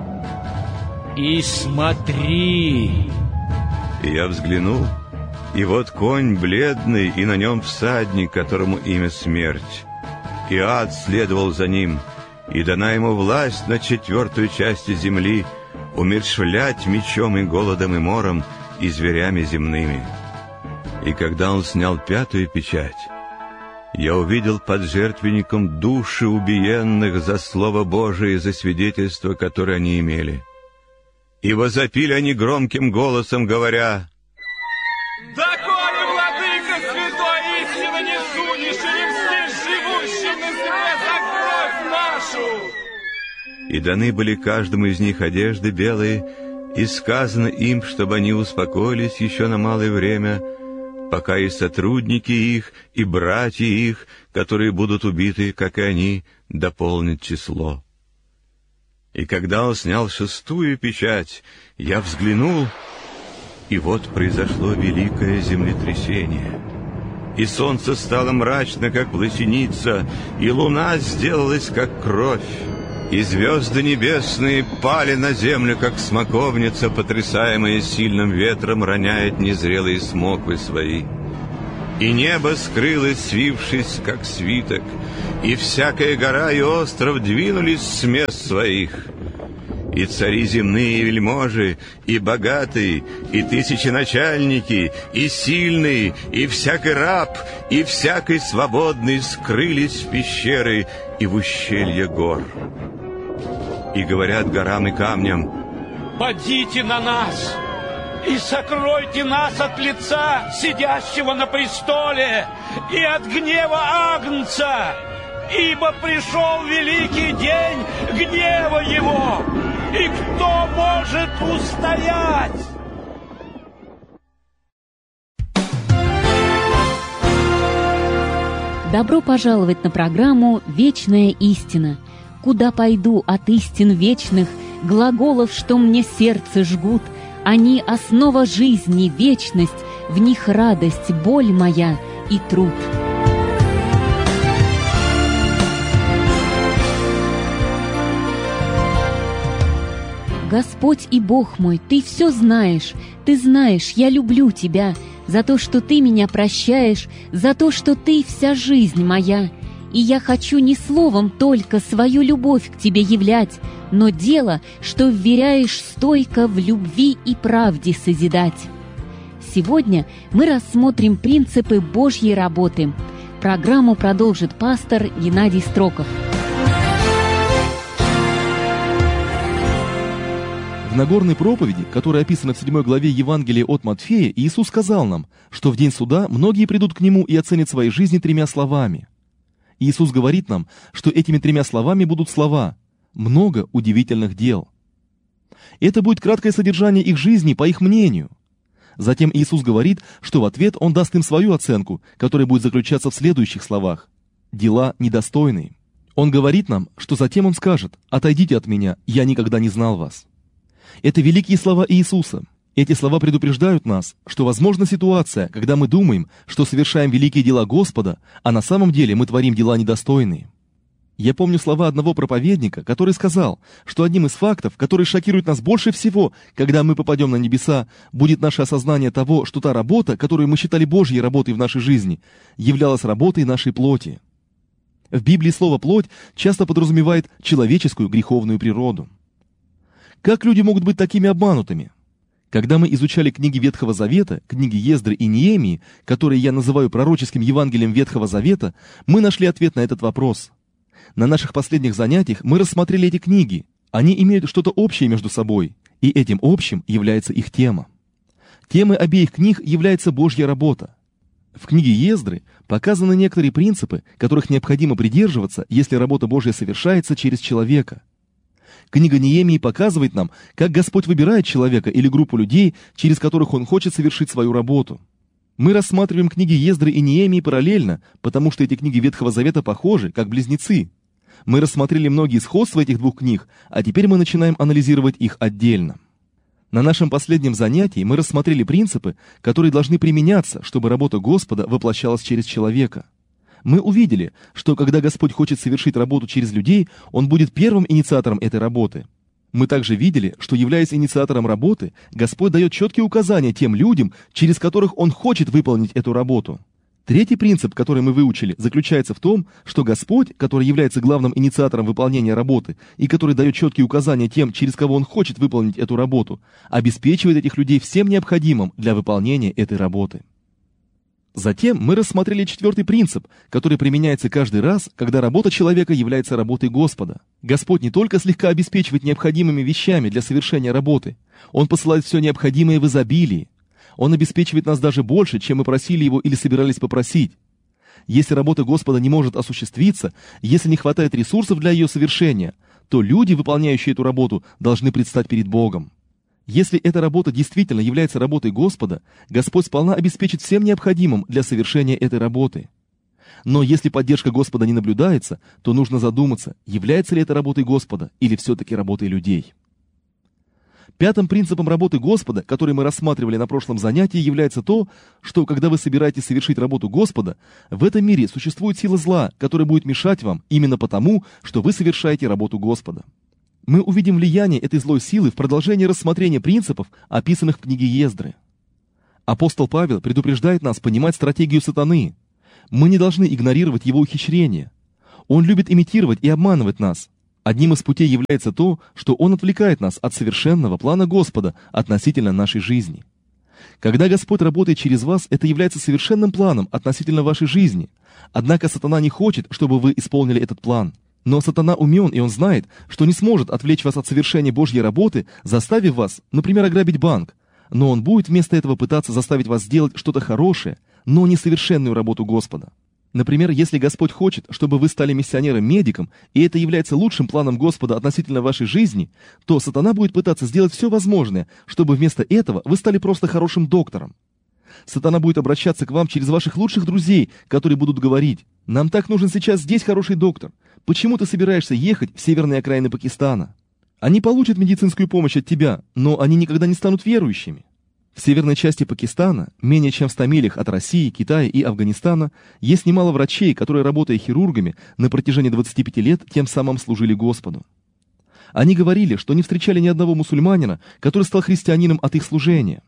и смотри». И я взглянул, и вот конь бледный, и на нем всадник, которому имя Смерть. И ад следовал за ним, и дана ему власть над четвертую часть земли, умерщвлять мечом и голодом и мором, и зверями земными. И когда он снял пятую печать, я увидел под жертвенником души убиенных за Слово Божие и за свидетельство, которое они имели. И возопили они громким голосом, говоря: «Доколе, владыка святой, истинно не сунешь и не мстишь живущим на земле за кровь нашу!» И даны были каждому из них одежды белые, и сказано им, чтобы они успокоились еще на малое время, пока и сотрудники их, и братья их, которые будут убиты, как и они, дополнят число. И когда он снял шестую печать, я взглянул, и вот произошло великое землетрясение. И солнце стало мрачно, как плащаница, и луна сделалась, как кровь. и звезды небесные пали на землю, как смоковница, потрясаемая сильным ветром, роняет незрелые смоквы свои. И небо скрылось, свившись, как свиток, и всякая гора и остров двинулись с мест своих. И цари земные, и вельможи, и богатые, и тысяченачальники, и сильные, и всякий раб, и всякий свободный скрылись в пещеры и в ущелье гор. И говорят горам и камням: «Падите на нас и сокройте нас от лица сидящего на престоле и от гнева Агнца, ибо пришел великий день гнева его, и кто может устоять?» Добро пожаловать на программу «Вечная истина». Куда пойду от истин вечных, глаголов, что мне сердце жгут, они — основа жизни, вечность, в них радость, боль моя и труд. Господь и Бог мой, Ты все знаешь, Ты знаешь, я люблю Тебя, за то, что Ты меня прощаешь, за то, что Ты вся жизнь моя. И я хочу не словом только свою любовь к Тебе являть, но дело, что вверяешь стойко в любви и правде созидать. Сегодня мы рассмотрим принципы Божьей работы. Программу продолжит пастор Геннадий Строков. В Нагорной проповеди, которая описана в седьмой главе Евангелия от Матфея, Иисус сказал нам, что в день суда многие придут к Нему и оценят свои жизни тремя словами. Иисус говорит нам, что этими тремя словами будут слова «много удивительных дел». Это будет краткое содержание их жизни по их мнению. Затем Иисус говорит, что в ответ Он даст им свою оценку, которая будет заключаться в следующих словах «дела недостойные». Он говорит нам, что затем Он скажет «отойдите от Меня, я никогда не знал вас». Это великие слова Иисуса. Эти слова предупреждают нас, что возможна ситуация, когда мы думаем, что совершаем великие дела Господа, а на самом деле мы творим дела недостойные. Я помню слова одного проповедника, который сказал, что одним из фактов, который шокирует нас больше всего, когда мы попадем на небеса, будет наше осознание того, что та работа, которую мы считали Божьей работой в нашей жизни, являлась работой нашей плоти. В Библии слово «плоть» часто подразумевает человеческую греховную природу. Как люди могут быть такими обманутыми? Когда мы изучали книги Ветхого Завета, книги Ездры и Неемии, которые я называю пророческим Евангелием Ветхого Завета, мы нашли ответ на этот вопрос. На наших последних занятиях мы рассмотрели эти книги. Они имеют что-то общее между собой, и этим общим является их тема. Темой обеих книг является Божья работа. В книге Ездры показаны некоторые принципы, которых необходимо придерживаться, если работа Божья совершается через человека. Книга Неемии показывает нам, как Господь выбирает человека или группу людей, через которых Он хочет совершить свою работу. Мы рассматриваем книги Ездры и Неемии параллельно, потому что эти книги Ветхого Завета похожи, как близнецы. Мы рассмотрели многие сходства этих двух книг, а теперь мы начинаем анализировать их отдельно. На нашем последнем занятии мы рассмотрели принципы, которые должны применяться, чтобы работа Господа воплощалась через человека. Мы увидели, что когда Господь хочет совершить работу через людей, Он будет первым инициатором этой работы. Мы также видели, что, являясь инициатором работы, Господь дает четкие указания тем людям, через которых Он хочет выполнить эту работу. Третий принцип, который мы выучили, заключается в том, что Господь, который является главным инициатором выполнения работы и который дает четкие указания тем, через кого Он хочет выполнить эту работу, обеспечивает этих людей всем необходимым для выполнения этой работы. Затем мы рассмотрели четвертый принцип, который применяется каждый раз, когда работа человека является работой Господа. Господь не только слегка обеспечивает необходимыми вещами для совершения работы, Он посылает все необходимое в изобилии. Он обеспечивает нас даже больше, чем мы просили Его или собирались попросить. Если работа Господа не может осуществиться, если не хватает ресурсов для ее совершения, то люди, выполняющие эту работу, должны предстать перед Богом. Если эта работа действительно является работой Господа, Господь сполна обеспечит всем необходимым для совершения этой работы. Но если поддержка Господа не наблюдается, то нужно задуматься, является ли это работой Господа или все-таки работой людей. Пятым принципом работы Господа, который мы рассматривали на прошлом занятии, является то, что когда вы собираетесь совершить работу Господа, в этом мире существует сила зла, которая будет мешать вам именно потому, что вы совершаете работу Господа. Мы увидим влияние этой злой силы в продолжении рассмотрения принципов, описанных в книге Ездры. Апостол Павел предупреждает нас понимать стратегию сатаны. Мы не должны игнорировать его ухищрения. Он любит имитировать и обманывать нас. Одним из путей является то, что он отвлекает нас от совершенного плана Господа относительно нашей жизни. Когда Господь работает через вас, это является совершенным планом относительно вашей жизни. Однако сатана не хочет, чтобы вы исполнили этот план. Но сатана умен, и он знает, что не сможет отвлечь вас от совершения Божьей работы, заставив вас, например, ограбить банк. Но он будет вместо этого пытаться заставить вас сделать что-то хорошее, но не совершенную работу Господа. Например, если Господь хочет, чтобы вы стали миссионером-медиком, и это является лучшим планом Господа относительно вашей жизни, то сатана будет пытаться сделать все возможное, чтобы вместо этого вы стали просто хорошим доктором. Сатана будет обращаться к вам через ваших лучших друзей, которые будут говорить: «Нам так нужен сейчас здесь хороший доктор. Почему ты собираешься ехать в северные окраины Пакистана? Они получат медицинскую помощь от тебя, но они никогда не станут верующими». В северной части Пакистана, менее чем в ста милях от России, Китая и Афганистана, есть немало врачей, которые, работая хирургами, на протяжении двадцати пяти лет тем самым служили Господу. Они говорили, что не встречали ни одного мусульманина, который стал христианином от их служения.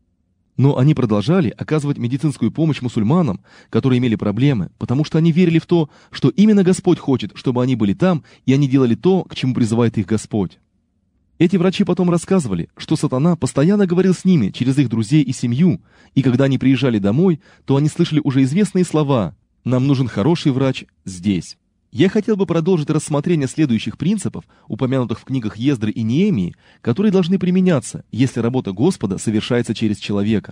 Но они продолжали оказывать медицинскую помощь мусульманам, которые имели проблемы, потому что они верили в то, что именно Господь хочет, чтобы они были там, и они делали то, к чему призывает их Господь. Эти врачи потом рассказывали, что сатана постоянно говорил с ними через их друзей и семью, и когда они приезжали домой, то они слышали уже известные слова: «Нам нужен хороший врач здесь». Я хотел бы продолжить рассмотрение следующих принципов, упомянутых в книгах Ездры и Неемии, которые должны применяться, если работа Господа совершается через человека.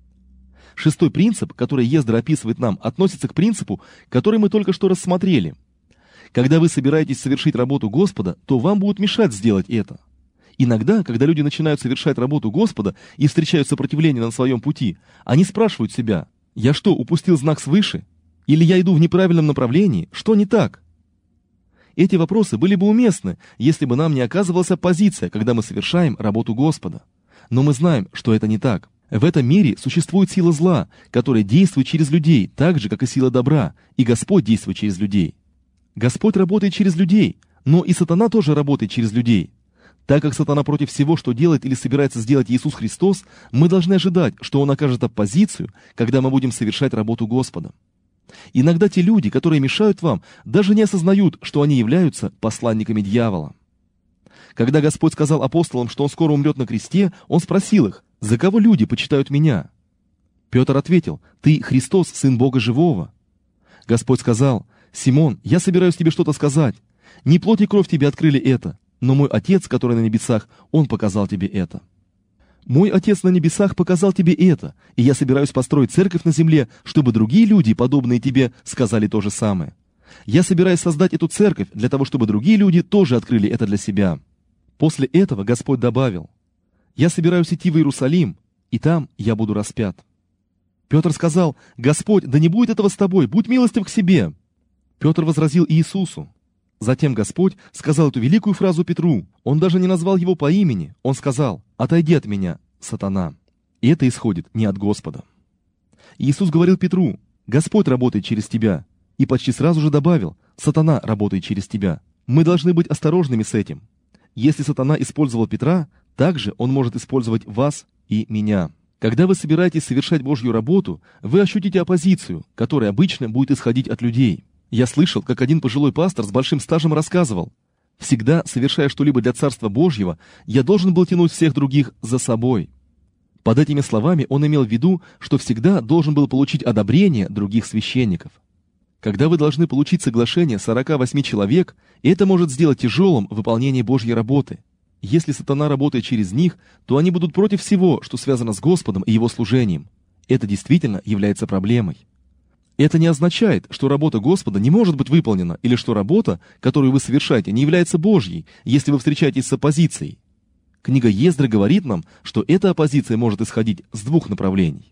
Шестой принцип, который Ездра описывает нам, относится к принципу, который мы только что рассмотрели. Когда вы собираетесь совершить работу Господа, то вам будут мешать сделать это. Иногда, когда люди начинают совершать работу Господа и встречают сопротивление на своем пути, они спрашивают себя: «Я что, упустил знак свыше? Или я иду в неправильном направлении? Что не так?» Эти вопросы были бы уместны, если бы нам не оказывалась оппозиция, когда мы совершаем работу Господа. Но мы знаем, что это не так. В этом мире существует сила зла, которая действует через людей, так же, как и сила добра, и Господь действует через людей. Господь работает через людей, но и сатана тоже работает через людей. Так как сатана против всего, что делает или собирается сделать Иисус Христос, мы должны ожидать, что он окажет оппозицию, когда мы будем совершать работу Господа. Иногда те люди, которые мешают вам, даже не осознают, что они являются посланниками дьявола. Когда Господь сказал апостолам, что он скоро умрет на кресте, он спросил их: «За кого люди почитают меня?» Петр ответил: «Ты Христос, Сын Бога Живого». Господь сказал: «Симон, я собираюсь тебе что-то сказать. Не плоть и кровь тебе открыли это, но мой Отец, который на небесах, Он показал тебе это. Мой Отец на небесах показал тебе это, и я собираюсь построить церковь на земле, чтобы другие люди, подобные тебе, сказали то же самое. Я собираюсь создать эту церковь для того, чтобы другие люди тоже открыли это для себя». После этого Господь добавил: «Я собираюсь идти в Иерусалим, и там я буду распят». Петр сказал: «Господь, да не будет этого с тобой, будь милостив к себе». Петр возразил Иисусу. Затем Господь сказал эту великую фразу Петру. Он даже не назвал его по имени. Он сказал: «Отойди от меня, сатана». И это исходит не от Господа. Иисус говорил Петру: «Господь работает через тебя». И почти сразу же добавил: «Сатана работает через тебя». Мы должны быть осторожными с этим. Если сатана использовал Петра, также он может использовать вас и меня. Когда вы собираетесь совершать Божью работу, вы ощутите оппозицию, которая обычно будет исходить от людей. Я слышал, как один пожилой пастор с большим стажем рассказывал: «Всегда, совершая что-либо для Царства Божьего, я должен был тянуть всех других за собой». Под этими словами он имел в виду, что всегда должен был получить одобрение других священников. Когда вы должны получить соглашение сорока восьми человек, это может сделать тяжелым выполнение Божьей работы. Если сатана работает через них, то они будут против всего, что связано с Господом и Его служением. Это действительно является проблемой. Это не означает, что работа Господа не может быть выполнена, или что работа, которую вы совершаете, не является Божьей, если вы встречаетесь с оппозицией. Книга Ездры говорит нам, что эта оппозиция может исходить с двух направлений.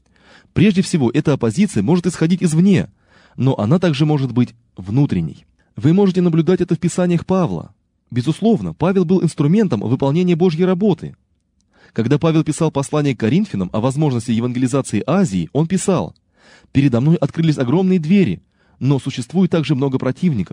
Прежде всего, эта оппозиция может исходить извне, но она также может быть внутренней. Вы можете наблюдать это в Писаниях Павла. Безусловно, Павел был инструментом выполнения Божьей работы. Когда Павел писал послание к Коринфянам о возможности евангелизации Азии, он писал: «Передо мной открылись огромные двери, но существует также много противников».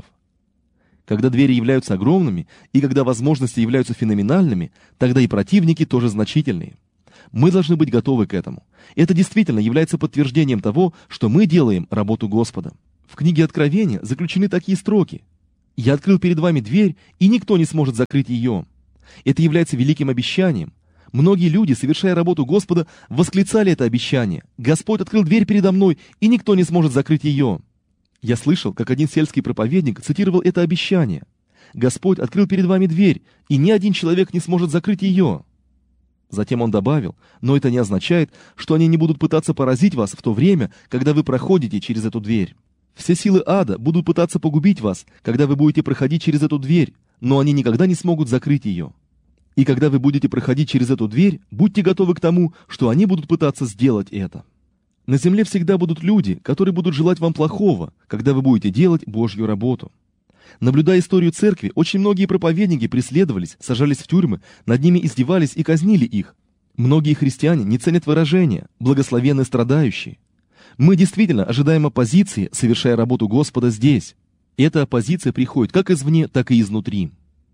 Когда двери являются огромными, и когда возможности являются феноменальными, тогда и противники тоже значительные. Мы должны быть готовы к этому. Это действительно является подтверждением того, что мы делаем работу Господа. В книге Откровения заключены такие строки: «Я открыл перед вами дверь, и никто не сможет закрыть ее». Это является великим обещанием. Многие люди, совершая работу Господа, восклицали это обещание: «Господь открыл дверь передо мной, и никто не сможет закрыть ее». Я слышал, как один сельский проповедник цитировал это обещание: «Господь открыл перед вами дверь, и ни один человек не сможет закрыть ее». Затем он добавил: «Но это не означает, что они не будут пытаться поразить вас в то время, когда вы проходите через эту дверь. Все силы ада будут пытаться погубить вас, когда вы будете проходить через эту дверь, но они никогда не смогут закрыть ее. И когда вы будете проходить через эту дверь, будьте готовы к тому, что они будут пытаться сделать это». На земле всегда будут люди, которые будут желать вам плохого, когда вы будете делать Божью работу. Наблюдая историю церкви, очень многие проповедники преследовались, сажались в тюрьмы, над ними издевались и казнили их. Многие христиане не ценят выражения «благословенны страдающие». Мы действительно ожидаем оппозиции, совершая работу Господа здесь. Эта оппозиция приходит как извне, так и изнутри.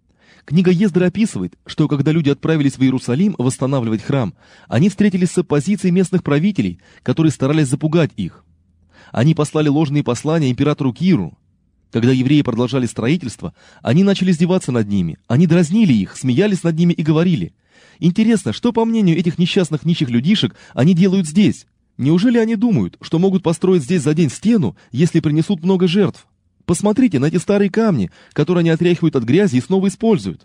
Книга Ездра описывает, что когда люди отправились в Иерусалим восстанавливать храм, они встретились с оппозицией местных правителей, которые старались запугать их. Они послали ложные послания императору Киру. Когда евреи продолжали строительство, они начали издеваться над ними, они дразнили их, смеялись над ними и говорили: «Интересно, что, по мнению этих несчастных нищих людишек, они делают здесь? Неужели они думают, что могут построить здесь за день стену, если принесут много жертв? Посмотрите на эти старые камни, которые они отряхивают от грязи и снова используют».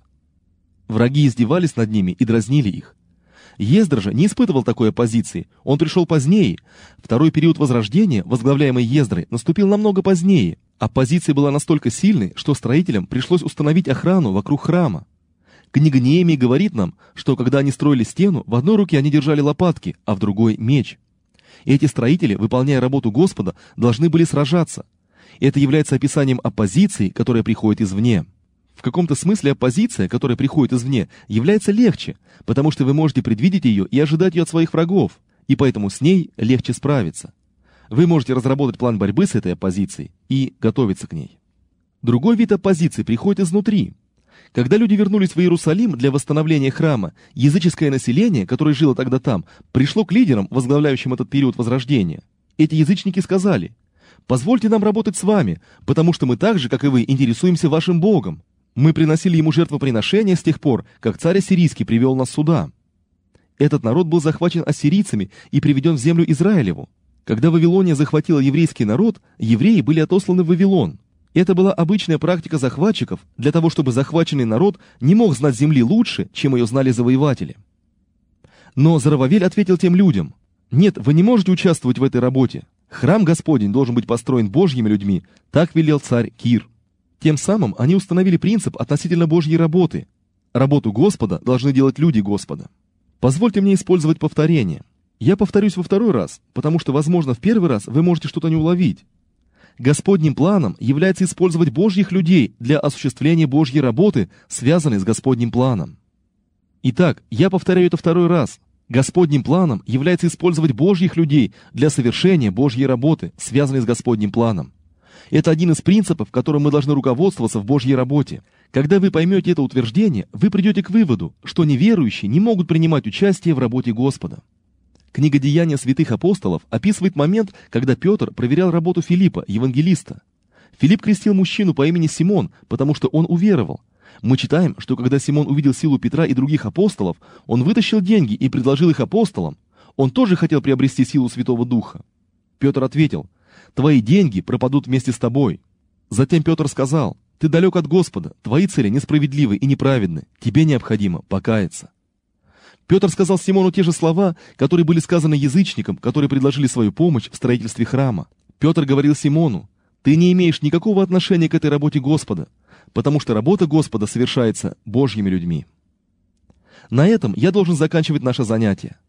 Враги издевались над ними и дразнили их. Ездра же не испытывал такой оппозиции, он пришел позднее. Второй период Возрождения, возглавляемый Ездрой, наступил намного позднее. Оппозиция была настолько сильной, что строителям пришлось установить охрану вокруг храма. Книга Неемии говорит нам, что когда они строили стену, в одной руке они держали лопатки, а в другой — меч. Эти строители, выполняя работу Господа, должны были сражаться. Это является описанием оппозиции, которая приходит извне. В каком-то смысле оппозиция, которая приходит извне, является легче, потому что вы можете предвидеть ее и ожидать ее от своих врагов, и поэтому с ней легче справиться. Вы можете разработать план борьбы с этой оппозицией и готовиться к ней. Другой вид оппозиции приходит изнутри. Когда люди вернулись в Иерусалим для восстановления храма, языческое население, которое жило тогда там, пришло к лидерам, возглавляющим этот период Возрождения. Эти язычники сказали: «Позвольте нам работать с вами, потому что мы так же, как и вы, интересуемся вашим Богом. Мы приносили ему жертвоприношения с тех пор, как царь ассирийский привел нас сюда». Этот народ был захвачен ассирийцами и приведен в землю Израилеву. Когда Вавилония захватила еврейский народ, евреи были отосланы в Вавилон. Это была обычная практика захватчиков для того, чтобы захваченный народ не мог знать земли лучше, чем ее знали завоеватели. Но Зоровавель ответил тем людям: «Нет, вы не можете участвовать в этой работе. Храм Господень должен быть построен Божьими людьми, так велел царь Кир». Тем самым они установили принцип относительно Божьей работы. Работу Господа должны делать люди Господа. Позвольте мне использовать повторение. Я повторюсь во второй раз, потому что, возможно, в первый раз вы можете что-то не уловить. Господним планом является использовать Божьих людей для осуществления Божьей работы, связанной с Господним планом. Итак, я повторяю это второй раз. Господним планом является использовать Божьих людей для совершения Божьей работы, связанной с Господним планом. Это один из принципов, которым мы должны руководствоваться в Божьей работе. Когда вы поймете это утверждение, вы придете к выводу, что неверующие не могут принимать участие в работе Господа. Книга «Деяния святых апостолов» описывает момент, когда Петр проверял работу Филиппа, евангелиста. Филипп крестил мужчину по имени Симон, потому что он уверовал. Мы читаем, что когда Симон увидел силу Петра и других апостолов, он вытащил деньги и предложил их апостолам. Он тоже хотел приобрести силу Святого Духа. Петр ответил: «Твои деньги пропадут вместе с тобой». Затем Петр сказал: «Ты далек от Господа, твои цели несправедливы и неправедны, тебе необходимо покаяться». Петр сказал Симону те же слова, которые были сказаны язычникам, которые предложили свою помощь в строительстве храма. Петр говорил Симону: «Ты не имеешь никакого отношения к этой работе Господа, потому что работа Господа совершается Божьими людьми». На этом я должен заканчивать наше занятие.